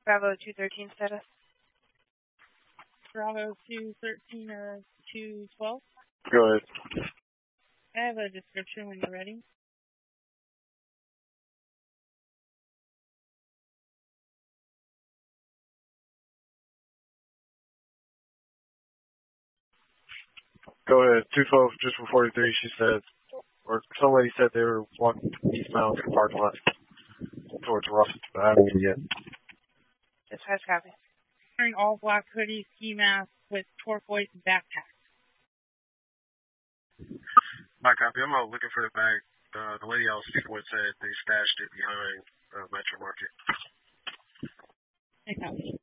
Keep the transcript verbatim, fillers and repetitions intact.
Bravo two thirteen status. Bravo two thirteen or two twelve. Go ahead. I have a description when you're ready. Go ahead. two twelve, just for forty-three, she said, or somebody said they were walking eastbound to the parking lot towards Ross, but I haven't yet. Dispatch copy. Wearing all black hoodie, ski mask with turquoise backpack. My copy. I'm out looking for the bag. Uh, the lady I was speaking with said they stashed it behind uh, Metro Market. I copy.